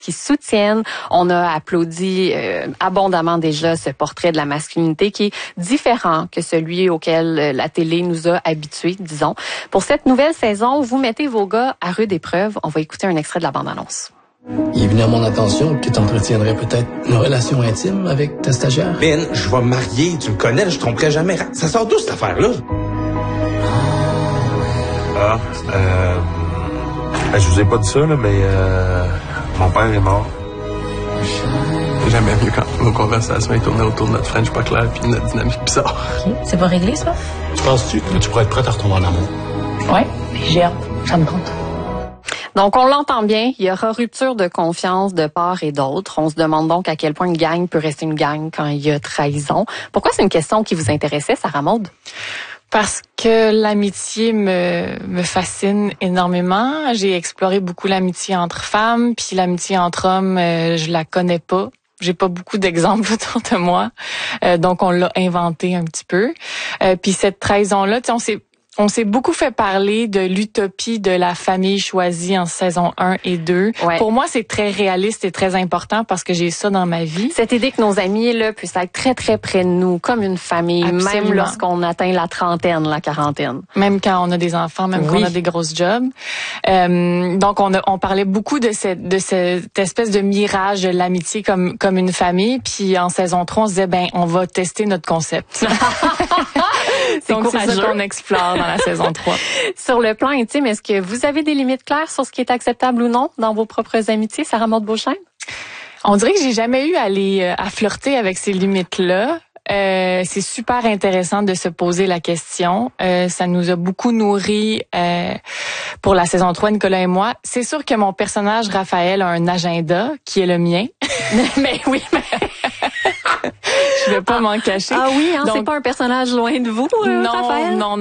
qui soutiennent. On a applaudi abondamment déjà ce portrait de la masculinité qui est différent que celui auquel la télé nous a habitués, disons. Pour cette nouvelle saison, vous mettez vos gars à rude épreuve. On va écouter un extrait de la bande-annonce. Il est venu à mon attention que tu entretiendrais peut-être une relation intime avec ta stagiaire. Ben, je vais me marier, tu me connais, je tromperai jamais. Ça sort d'où cette affaire-là? Je vous ai pas dit ça, là, mais mon père est mort. J'aimais mieux quand nos conversations tournaient autour de notre French pas clair puis notre dynamique bizarre. Okay. C'est pas réglé, ça? Penses-tu que tu pourrais être prête à retomber en amour? Ouais, j'ai hâte. Ça me tente. Donc, on l'entend bien, il y aura rupture de confiance de part et d'autre. On se demande donc à quel point une gang peut rester une gang quand il y a trahison. Pourquoi c'est une question qui vous intéressait, Sarah Maude? Parce que l'amitié me fascine énormément. J'ai exploré beaucoup l'amitié entre femmes, puis l'amitié entre hommes, je la connais pas. J'ai pas beaucoup d'exemples autour de moi. Donc, on l'a inventé un petit peu. Puis cette trahison-là, tu sais, on s'est beaucoup fait parler de l'utopie de la famille choisie en saison 1 et 2. Ouais. Pour moi, c'est très réaliste et très important parce que j'ai ça dans ma vie. Cette idée que nos amis là puissent être très, très près de nous, comme une famille, absolument. Même lorsqu'on atteint la trentaine, la quarantaine. Même quand on a des enfants, même quand on a des grosses jobs. Donc, on parlait beaucoup de cette espèce de mirage de l'amitié comme une famille. Puis en saison 3, on se disait, on va tester notre concept. Donc, c'est ça qu'on explore dans la saison 3. Sur le plan intime, est-ce que vous avez des limites claires sur ce qui est acceptable ou non dans vos propres amitiés, Sarah Maude Beauchesne? On dirait que j'ai jamais eu à flirter avec ces limites-là. C'est super intéressant de se poser la question. Ça nous a beaucoup nourri pour la saison 3, Nicolas et moi. C'est sûr que mon personnage, Raphaël, a un agenda qui est le mien. Mais oui, je vais pas m'en cacher. Ah oui, donc, c'est pas un personnage loin de vous, Raphaël? Non.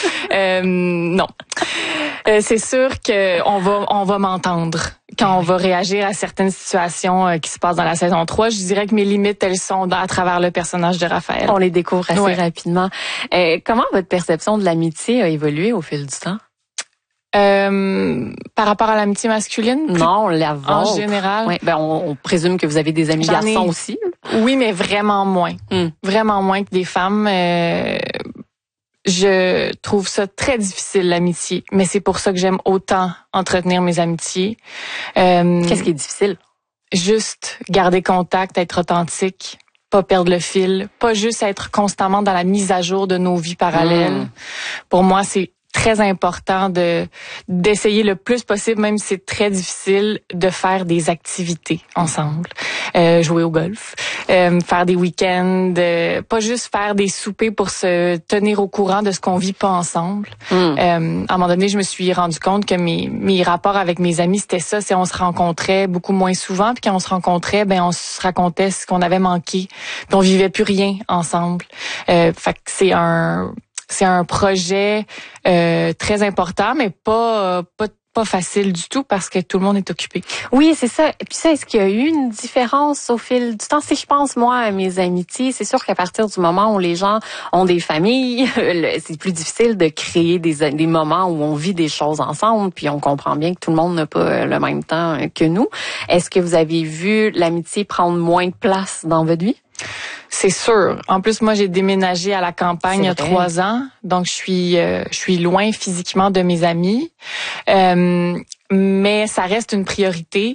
Non. C'est sûr que on va m'entendre quand on va réagir à certaines situations qui se passent dans la saison 3. Je dirais que mes limites, elles sont à travers le personnage de Raphaël. On les découvre assez rapidement. Comment votre perception de l'amitié a évolué au fil du temps? Par rapport à l'amitié masculine? Non, la vôtre. En général. Ouais, on présume que vous avez des amis garçons aussi. Oui, mais vraiment moins. Vraiment moins que des femmes. Je trouve ça très difficile, l'amitié. Mais c'est pour ça que j'aime autant entretenir mes amitiés. Qu'est-ce qui est difficile? Juste garder contact, être authentique, pas perdre le fil, pas juste être constamment dans la mise à jour de nos vies parallèles. Pour moi, c'est très important d'essayer le plus possible, même si c'est très difficile, de faire des activités ensemble. Jouer au golf, faire des week-ends, pas juste faire des soupers pour se tenir au courant de ce qu'on vit pas ensemble. À un moment donné, je me suis rendu compte que mes rapports avec mes amis, c'était ça, c'est on se rencontrait beaucoup moins souvent, puis quand on se rencontrait, on se racontait ce qu'on avait manqué, puis on vivait plus rien ensemble. Fait que c'est un projet très important, mais pas facile du tout parce que tout le monde est occupé. Oui, c'est ça. Puis ça, est-ce qu'il y a eu une différence au fil du temps? Si je pense, moi, à mes amitiés, c'est sûr qu'à partir du moment où les gens ont des familles, c'est plus difficile de créer des moments où on vit des choses ensemble, puis on comprend bien que tout le monde n'a pas le même temps que nous. Est-ce que vous avez vu l'amitié prendre moins de place dans votre vie? C'est sûr. En plus, moi, j'ai déménagé à la campagne il y a 3 ans, donc je suis loin physiquement de mes amis, mais ça reste une priorité.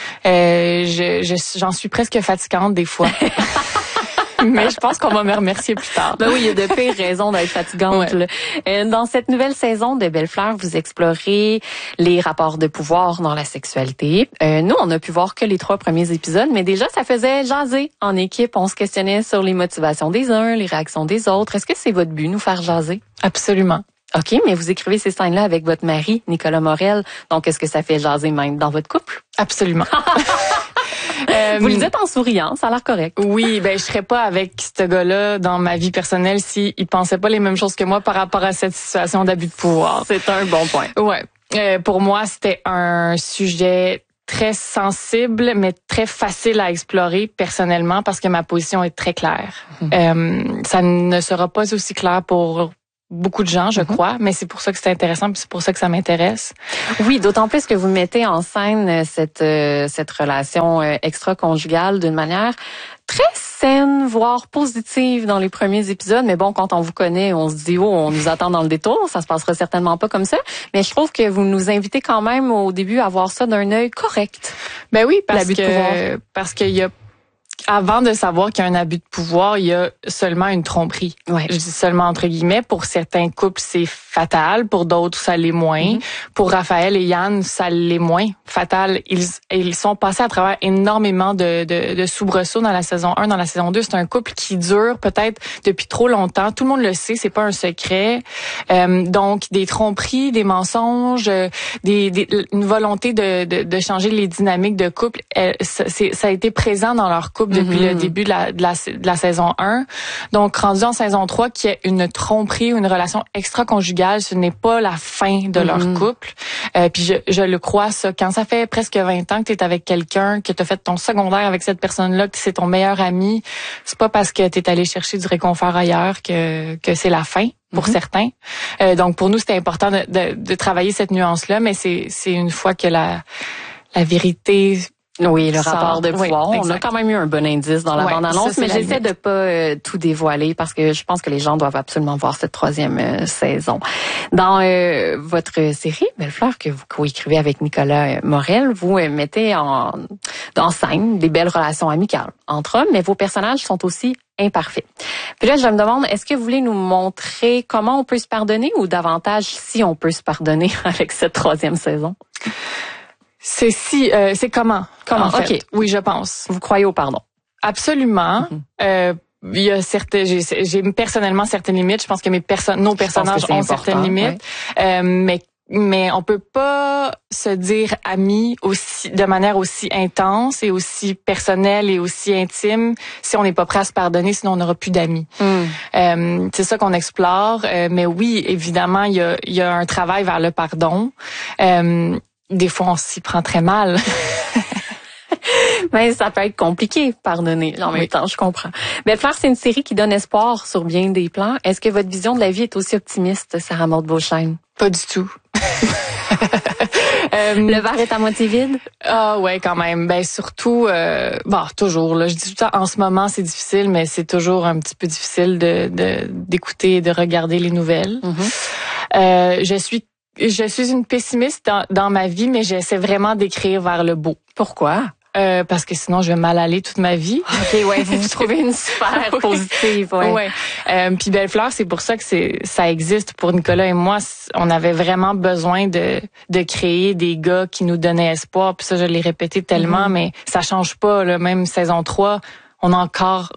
J'en suis presque fatigante des fois. Mais je pense qu'on va me remercier plus tard. Ben oui, il y a de pires raisons d'être fatigante. Ouais. Dans cette nouvelle saison de Belles Fleurs, vous explorez les rapports de pouvoir dans la sexualité. Nous, on a pu voir que les 3 premiers épisodes, mais déjà, ça faisait jaser en équipe. On se questionnait sur les motivations des uns, les réactions des autres. Est-ce que c'est votre but, nous faire jaser? Absolument. OK, mais vous écrivez ces scènes-là avec votre mari, Nicolas Morel. Donc, est-ce que ça fait jaser même dans votre couple? Absolument. Vous le dites en souriant, ça a l'air correct. Oui, je serais pas avec ce gars-là dans ma vie personnelle s'il pensait pas les mêmes choses que moi par rapport à cette situation d'abus de pouvoir. C'est un bon point. Ouais. Pour moi, c'était un sujet très sensible, mais très facile à explorer personnellement parce que ma position est très claire. Ça ne sera pas aussi clair pour beaucoup de gens, je crois, mais c'est pour ça que c'est intéressant, puis c'est pour ça que ça m'intéresse. Oui, d'autant plus que vous mettez en scène cette relation extra-conjugale d'une manière très saine, voire positive dans les premiers épisodes. Mais bon, quand on vous connaît, on se dit, on nous attend dans le détour. Ça se passera certainement pas comme ça. Mais je trouve que vous nous invitez quand même au début à voir ça d'un œil correct. Ben oui, parce qu'il y a avant de savoir qu'il y a un abus de pouvoir, il y a seulement une tromperie. Ouais. Je dis seulement entre guillemets. Pour certains couples, c'est fatal. Pour d'autres, ça l'est moins. Pour Raphaël et Yann, ça l'est moins fatal. Ils sont passés à travers énormément de soubresauts dans la saison 1, dans la saison 2. C'est un couple qui dure peut-être depuis trop longtemps. Tout le monde le sait, c'est pas un secret. Donc, des tromperies, des mensonges, une volonté de changer les dynamiques de couple. Ça a été présent dans leur couple depuis le début de la saison 1. Donc, rendu en saison 3, qu'il y ait une tromperie ou une relation extra-conjugale, ce n'est pas la fin de leur couple. Puis je le crois, ça. Quand ça fait presque 20 ans que tu es avec quelqu'un, que tu as fait ton secondaire avec cette personne-là, que c'est ton meilleur ami, c'est pas parce que tu es allé chercher du réconfort ailleurs que c'est la fin. Pour certains. Donc, pour nous, c'était important de travailler cette nuance-là, mais c'est une fois que la vérité... Oui, le rapport de pouvoir. Oui, on a quand même eu un bon indice dans la bande-annonce, mais j'essaie de pas tout dévoiler parce que je pense que les gens doivent absolument voir cette 3e saison. Dans votre série, Belle-Fleur, que vous coécrivez avec Nicolas Morel, vous mettez en scène des belles relations amicales entre hommes, mais vos personnages sont aussi imparfaits. Puis là, je me demande, est-ce que vous voulez nous montrer comment on peut se pardonner ou davantage si on peut se pardonner avec cette 3e saison? C'est comment? Comment? En fait. OK. Oui, je pense. Vous croyez au pardon? Absolument. Il y a j'ai personnellement certaines limites. Je pense que nos personnages ont certaines limites. Ouais. Mais on peut pas se dire amis aussi, de manière aussi intense et aussi personnelle et aussi intime si on n'est pas prêt à se pardonner, sinon on n'aura plus d'amis. C'est ça qu'on explore. Mais oui, évidemment, il y a un travail vers le pardon. Des fois, on s'y prend très mal. Mais ça peut être compliqué, pardonner. En même temps, je comprends. Belle-Fleur, c'est une série qui donne espoir sur bien des plans. Est-ce que votre vision de la vie est aussi optimiste, Sarah Maud Beauchesne? Pas du tout. Le verre est à moitié vide? Ah ouais, quand même. Ben surtout, toujours. Là, je dis tout le temps, en ce moment, c'est difficile, mais c'est toujours un petit peu difficile d'écouter et de regarder les nouvelles. Je suis une pessimiste dans ma vie, mais j'essaie vraiment d'écrire vers le beau. Pourquoi? Parce que sinon, je vais mal aller toute ma vie. OK, ouais, vous trouvez une sphère positive, ouais. Ouais. Puis Belle-Fleur, c'est pour ça que ça existe pour Nicolas et moi. On avait vraiment besoin de créer des gars qui nous donnaient espoir. Puis ça, je l'ai répété tellement, mais ça change pas. Là. Même saison 3, on a encore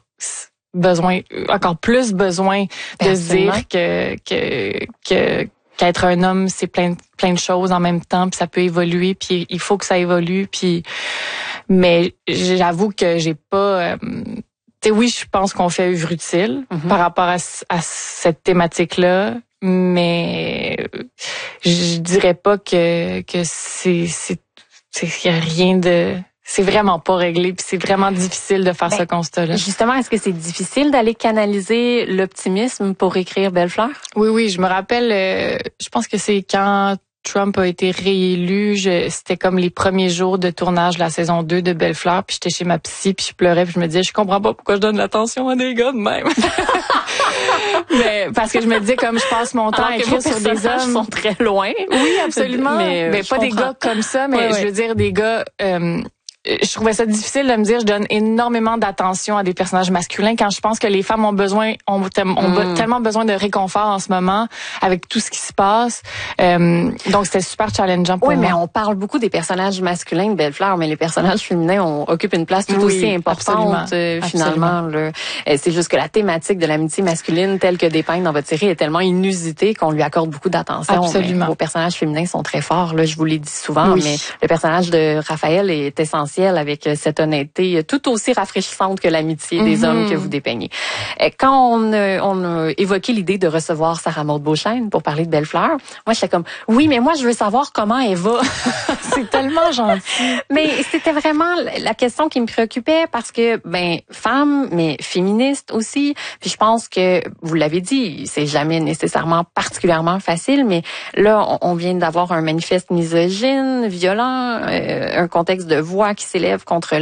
plus besoin de se dire qu'être un homme, c'est plein de choses en même temps, puis ça peut évoluer, puis il faut que ça évolue, puis mais j'avoue que j'ai pas oui, je pense qu'on fait œuvre utile par rapport à cette thématique-là, mais je dirais pas que c'est y a rien de... C'est vraiment pas réglé, puis c'est vraiment difficile de faire ce constat-là. Justement, est-ce que c'est difficile d'aller canaliser l'optimisme pour écrire Belle-Fleur? Oui, je me rappelle, je pense que c'est quand Trump a été réélu, c'était comme les premiers jours de tournage de la saison 2 de Belle-Fleur, puis j'étais chez ma psy, puis je pleurais, puis je me disais, je comprends pas pourquoi je donne l'attention à des gars de même. Mais parce que je me disais, comme je passe mon temps à écrire sur des hommes, sont très loin. Oui, absolument. Mais pas des gars comme ça, mais je veux dire des gars... je trouvais ça difficile de me dire je donne énormément d'attention à des personnages masculins quand je pense que les femmes ont tellement besoin de réconfort en ce moment avec tout ce qui se passe. Donc c'était super challengeant pour moi. Oui, mais on parle beaucoup des personnages masculins de Belle-Fleur, mais les personnages féminins occupent une place tout aussi importante finalement. C'est juste que la thématique de l'amitié masculine telle que dépeinte dans votre série est tellement inusitée qu'on lui accorde beaucoup d'attention. Absolument. Mais vos personnages féminins sont très forts. Là, je vous l'ai dit souvent, mais le personnage de Raphaël est essentiel confidentiel avec cette honnêteté tout aussi rafraîchissante que l'amitié des hommes que vous dépeignez. Quand on a évoqué l'idée de recevoir Sarah Maud Beauchesne pour parler de Belle-Fleur, moi j'étais comme oui, mais moi je veux savoir comment elle va. C'est tellement gentil. Mais c'était vraiment la question qui me préoccupait parce que femme mais féministe aussi. Puis je pense que vous l'avez dit, c'est jamais nécessairement particulièrement facile, mais là on vient d'avoir un manifeste misogyne, violent, un contexte de voix qui s'élève contre